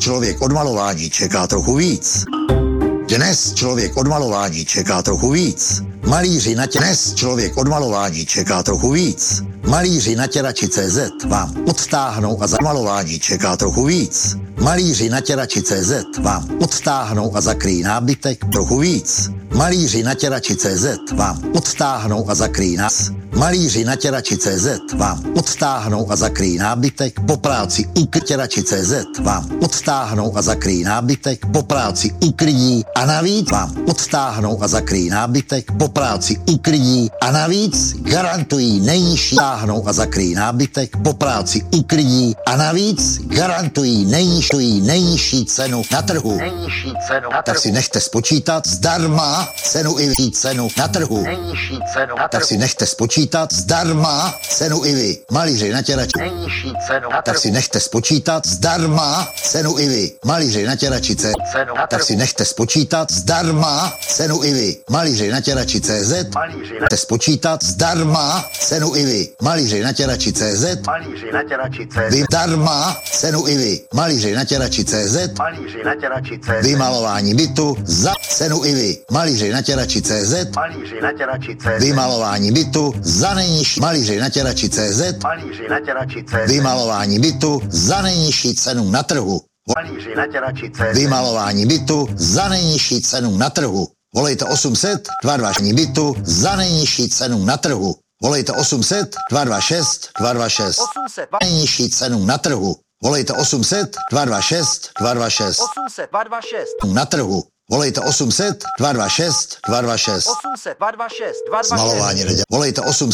člověk od malování čeká trochu víc. Dnes člověk od malování čeká trochu víc. Malíři na dnes člověk od malování čeká trochu víc. Malíři na těrači.cz vám odtáhnou a za malování čeká trochu víc. Malíři na těrači.cz vám odtáhnou a zakryjí nábytek trochu víc. Malíři na těrači.cz vám odtáhnou a zakryjí nás. Malíři na těrači.cz vám odtáhnou a zakryjí nábytek po práci těrači.cz vám odtáhnou a zakryjí nábytek po práci ukryjí a navíc vám odtáhnou a zakryjí nábytek po práci ukryjí a navíc garantují nejnižší táhnou a zakryjí nábytek po práci ukryjí a navíc garantují nejnižší cenu na trhu. Tak si nechte spočítat zdarma cenu i cenu na trhu. Tak si nechte spočítat zdarma cenu i vy. Malíři na těrači. Tak si nechte spočítat zdarma cenu i vy. Malíři na těrači.cz. Tak si nechte spočítat zdarma cenu i vy. Malíři na těrači.cz. Nechte spočítat zdarma cenu i vy. Malíři na těrači.cz. Vy zdarma cenu i vy. Malíři na těrači.cz. Vymalování bytu za cenu i vy. Malíři na těrači.cz. Vymalování bytu za nejnižší. Malíři na těrači.cz. Vymalování bytu za nejnižší cenu na trhu. Vymalování bytu za nejnižší cenu na trhu. Volejte 800 226 bytu za nejnižší cenu na trhu. Volejte 800 226 226. Nejnižší cenu na trhu. Volejte 800 226 226. 800 226 na trhu. Volejte 800 226 226. 800 226 226. Malování nedělá. Volejte 800